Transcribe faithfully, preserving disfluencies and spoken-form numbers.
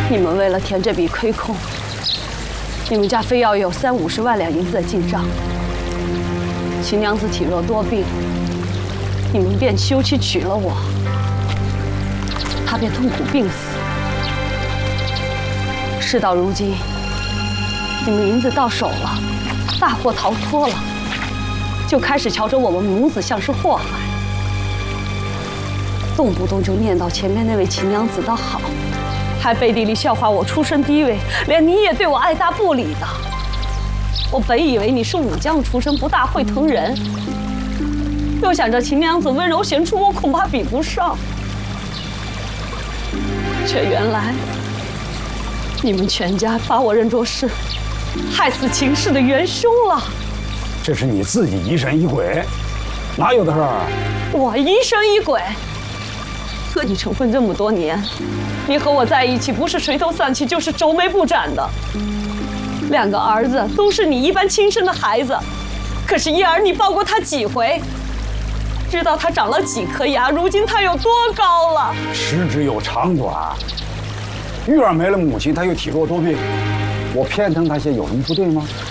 你们为了填这笔亏空，你们家非要有三五十万两银子的进账。秦娘子体弱多病，你们便休妻娶了我，她便痛苦病死。事到如今，你们银子到手了，大祸逃脱了，就开始瞧着我们母子像是祸害，动不动就念叨前面那位秦娘子的好，还背地里笑话我出身低微，连你也对我爱答不理的。我本以为你是武将出身，不大会疼人，又想着秦娘子温柔贤出，我恐怕比不上，却原来你们全家把我认作是害死秦氏的元凶了。 这是你自己疑神疑鬼，哪有的事儿？ 我疑神疑鬼？和你成婚这么多年，你和我在一起，不是垂头丧气，就是愁眉不展的。两个儿子都是你一般亲生的孩子，可是一儿你抱过他几回？知道他长了几颗牙，如今他有多高了？ 时只有长短。玉儿没了母亲，她又体弱多病，我偏疼她些有什么不对吗？